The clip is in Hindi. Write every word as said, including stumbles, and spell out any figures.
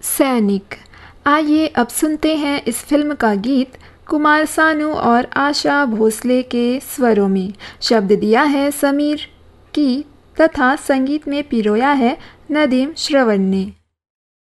सैनिक। आइए अब सुनते हैं इस फिल्म का गीत कुमार सानू और आशा भोसले के स्वरों में। शब्द दिया है समीर की तथा संगीत में पिरोया है नदीम श्रवण ने।